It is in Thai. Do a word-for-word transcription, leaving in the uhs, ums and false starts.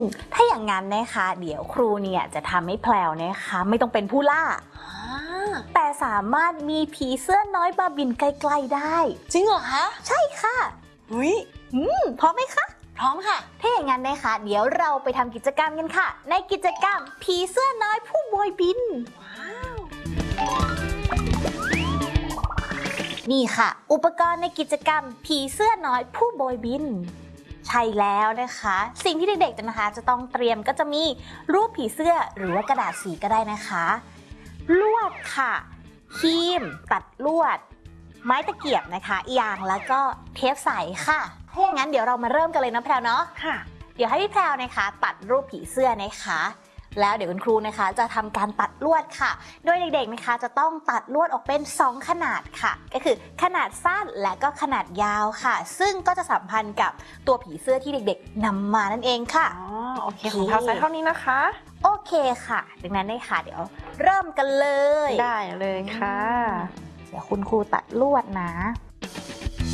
ถ้าอย่างนั้นนะคะเดี๋ยวครูเนี่ยจะทำให้แพลวนะคะไม่ต้องเป็นผู้ล่าแต่สามารถมีผีเสื้อน้อยมาบินไกลๆได้จริงเหรอคะใช่ค่ะอุ้ยอืมพร้อมไหมคะพร้อมค่ะถ้าอย่างนั้นนะคะเดี๋ยวเราไปทำกิจกรรมกันค่ะในกิจกรรมผีเสื้อน้อยผู้โบยบินนี่ค่ะอุปกรณ์ในกิจกรรมผีเสื้อน้อยผู้โบยบินใช่แล้วนะคะสิ่งที่เด็กๆนะคะจะต้องเตรียมก็จะมีรูปผีเสื้อหรือว่ากระดาษสีก็ได้นะคะลวดค่ะครีมตัดลวดไม้ตะเกียบนะคะยางแล้วก็เทปใสค่ะถ้าอย่างนั้นเดี๋ยวเรามาเริ่มกันเลยนะแพรวเนาะค่ะเดี๋ยวให้พี่แพรวนะคะตัดรูปผีเสื้อนะคะแล้วเดี๋ยวคุณครูนะคะจะทำการตัดลวดค่ะโดยเด็กๆนะคะจะต้องตัดลวดออกเป็นสองขนาดค่ะก็คือขนาดสั้นและก็ขนาดยาวค่ะซึ่งก็จะสัมพันธ์กับตัวผีเสื้อที่เด็กๆนำมานั่นเองค่ะอ๋อโอเคของแพรวใส่เท่านี้นะคะโอเคค่ะดังนั้นได้ค่ะเดี๋ยวเริ่มกันเลยได้เลยค่ะเดี๋ยวคุณครูตัดลวดนะ